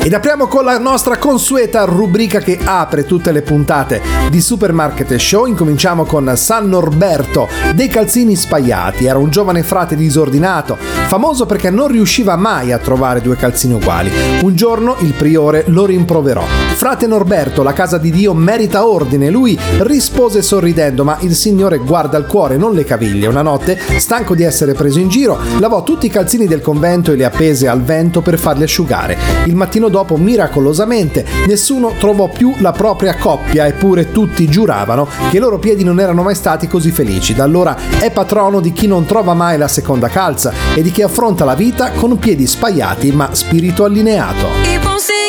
Ed apriamo con la nostra consueta rubrica che apre tutte le puntate di Supermarket Show. Incominciamo con San Norberto dei calzini spaiati. Era un giovane frate disordinato, famoso perché non riusciva mai a trovare due calzini uguali. Un giorno il priore lo rimproverò. Frate Norberto, la casa di Dio merita ordine. Lui rispose sorridendo, ma il Signore guarda il cuore, non le caviglie. Una notte, stanco di essere preso in giro, lavò tutti i calzini del convento e li appese al vento per farli asciugare. Il mattino dopo, miracolosamente, nessuno trovò più la propria coppia, eppure tutti giuravano che i loro piedi non erano mai stati così felici. Da allora è patrono di chi non trova mai la seconda calza e di chi affronta la vita con piedi spaiati ma spirito allineato.